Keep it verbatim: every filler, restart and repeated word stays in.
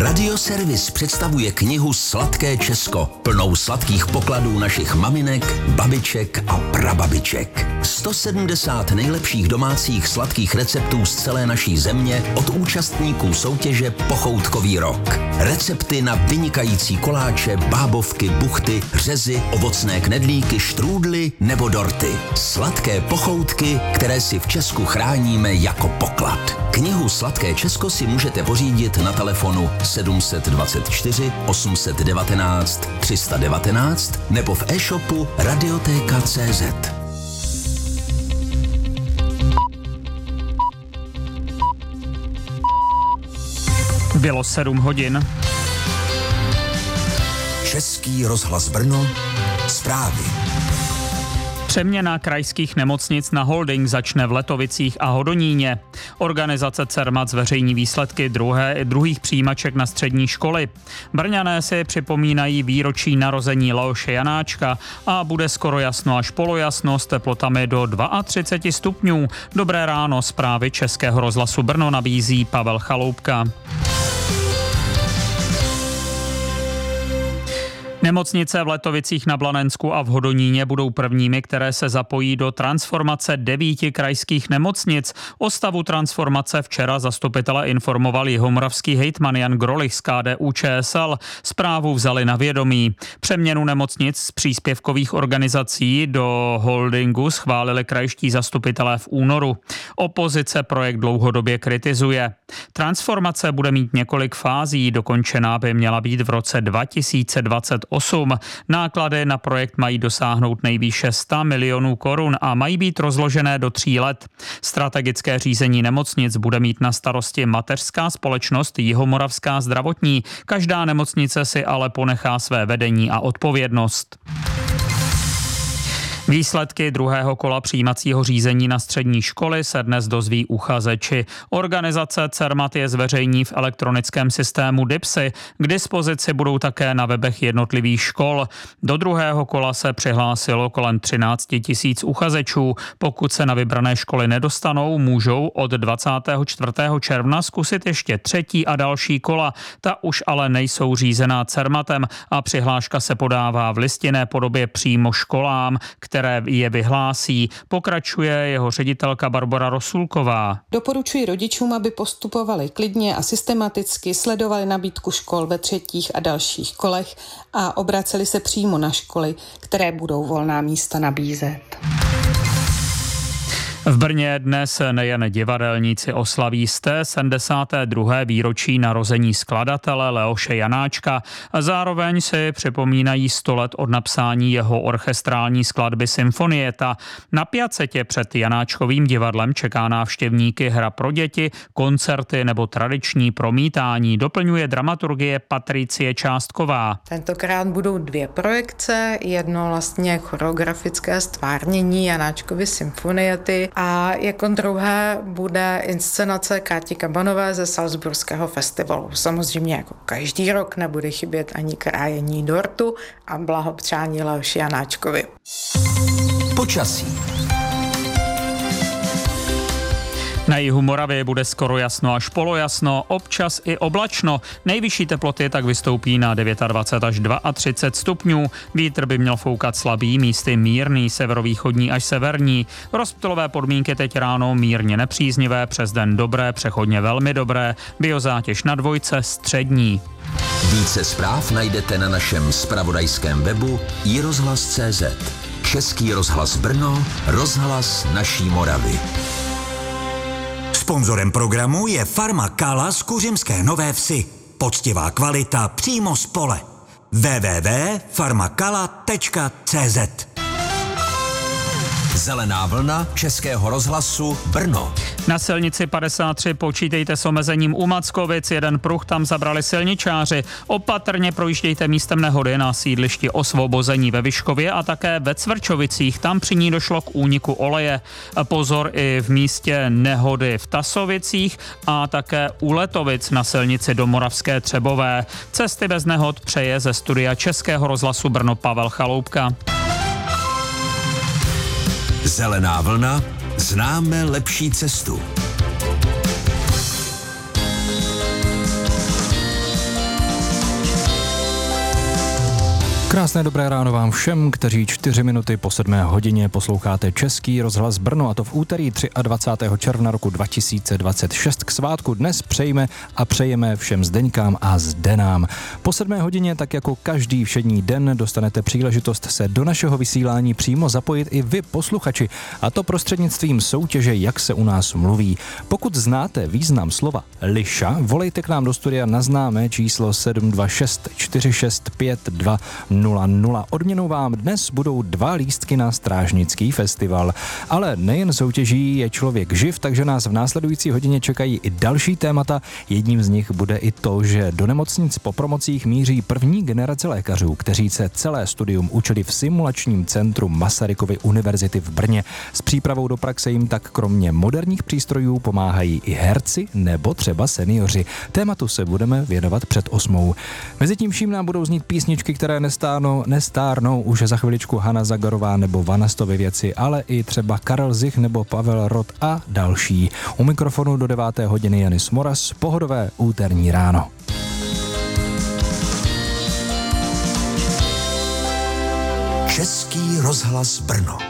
Radioservis představuje knihu Sladké Česko, plnou sladkých pokladů našich maminek, babiček a prababiček. sto sedmdesát nejlepších domácích sladkých receptů z celé naší země od účastníků soutěže Pochoutkový rok. Recepty na vynikající koláče, bábovky, buchty, řezy, ovocné knedlíky, štrůdly nebo dorty. Sladké pochoutky, které si v Česku chráníme jako poklad. Knihu Sladké Česko si můžete pořídit na telefonu sedm set dvacet čtyři osm set devatenáct tři sta devatenáct nebo v e-shopu radioteka tečka cé zet. Bylo sedm hodin. Český rozhlas Brno, zprávy. Přeměna krajských nemocnic na holding začne v Letovicích a Hodoníně. Organizace Cermat zveřejní výsledky druhé, druhých přijímaček na střední školy. Brňané si připomínají výročí narození Leoše Janáčka a bude skoro jasno až polojasno s teplotami do třicet dva stupňů. Dobré ráno, zprávy Českého rozhlasu Brno nabízí Pavel Chaloupka. Nemocnice v Letovicích na Blanensku a v Hodoníně budou prvními, které se zapojí do transformace devíti krajských nemocnic. O stavu transformace včera zastupitele informoval jihomoravský hejtman Jan Grolich z K D U Č S L. Zprávu vzali na vědomí. Přeměnu nemocnic z příspěvkových organizací do holdingu schválili krajští zastupitelé v únoru. Opozice projekt dlouhodobě kritizuje. Transformace bude mít několik fází, dokončená by měla být v roce dva tisíce dvacet osm. Náklady na projekt mají dosáhnout nejvýše sto milionů korun a mají být rozložené do tří let. Strategické řízení nemocnic bude mít na starosti mateřská společnost Jihomoravská zdravotní. Každá nemocnice si ale ponechá své vedení a odpovědnost. Výsledky druhého kola přijímacího řízení na střední školy se dnes dozví uchazeči. Organizace Cermat je zveřejní v elektronickém systému DIPSy. K dispozici budou také na webech jednotlivých škol. Do druhého kola se přihlásilo kolem třináct tisíc uchazečů. Pokud se na vybrané školy nedostanou, můžou od dvacátého čtvrtého června zkusit ještě třetí a další kola. Ta už ale nejsou řízená Cermatem a přihláška se podává v listinné podobě přímo školám, které které je vyhlásí. Pokračuje jeho ředitelka Barbora Rosulková. Doporučuji rodičům, aby postupovali klidně a systematicky, sledovali nabídku škol ve třetích a dalších kolech a obraceli se přímo na školy, které budou volná místa nabízet. V Brně dnes nejen divadelníci oslaví sto sedmdesáté druhé výročí narození skladatele Leoše Janáčka a zároveň si připomínají sto let od napsání jeho orchestrální skladby Symfonieta. Na Piacetě před Janáčkovým divadlem čeká návštěvníky hra pro děti, koncerty nebo tradiční promítání, doplňuje dramaturgie Patricie Částková. Tentokrát budou dvě projekce, jedno vlastně choreografické stvárnění Janáčkovy Symfoniety a jako druhé bude inscenace Káti Kabanové ze Salzburského festivalu. Samozřejmě jako každý rok nebude chybět ani krájení dortu a blahopřání Leoši Janáčkovi. Počasí. Na jihu Moravy bude skoro jasno až polojasno, občas i oblačno. Nejvyšší teploty tak vystoupí na dvacet devět až třicet dva stupňů. Vítr by měl foukat slabý, místy mírný, severovýchodní až severní. Rozptylové podmínky teď ráno mírně nepříznivé, přes den dobré, přechodně velmi dobré. Biozátěž na dvojce střední. Více zpráv najdete na našem zpravodajském webu i rozhlas tečka cé zet. Český rozhlas Brno, rozhlas naší Moravy. Sponzorem programu je Farma Kala z Kuřimské Nové Vsi. Poctivá kvalita přímo z pole. w w w tečka farmakala tečka cé zet. Zelená vlna Českého rozhlasu Brno. Na silnici padesát tři počítejte s omezením u Mackovic, jeden pruh tam zabrali silničáři. Opatrně projíždějte místem nehody na sídlišti Osvobození ve Vyškově a také ve Cvrčovicích, tam při ní došlo k úniku oleje. Pozor i v místě nehody v Tasovicích a také u Letovic na silnici do Moravské Třebové. Cesty bez nehod přeje ze studia Českého rozhlasu Brno Pavel Chaloupka. Zelená vlna, známe lepší cestu. Krásné dobré ráno vám všem, kteří čtyři minuty po sedmé hodině posloucháte Český rozhlas Brno, a to v úterý dvacátého třetího června roku dva tisíce dvacet šest. K svátku dnes přejme a přejeme všem Zdeňkám a Zdenám. Po sedmé hodině, tak jako každý všední den, dostanete příležitost se do našeho vysílání přímo zapojit i vy, posluchači, a to prostřednictvím soutěže Jak se u nás mluví. Pokud znáte význam slova liša, volejte k nám do studia na známé číslo sedm dva šest čtyři šest pět dva nula nula. Odměnou vám dnes budou dva lístky na Strážnický festival. Ale nejen soutěží je člověk živ, takže nás v následující hodině čekají i další témata. Jedním z nich bude i to, že do nemocnic po promocích míří první generace lékařů, kteří se celé studium učili v simulačním centru Masarykovy univerzity v Brně. S přípravou do praxe jim tak kromě moderních přístrojů pomáhají i herci nebo třeba seniori. Tématu se budeme věnovat před osmou. Mezitím vším nám budou znít písničky, které nestárnou, nestárnou už za chviličku Hana Zagarová nebo Vanastovy věci, ale i třeba Karel Zich nebo Pavel Rod a další. U mikrofonu do deváté hodiny Janis Moras, pohodové úterní ráno. Český rozhlas Brno.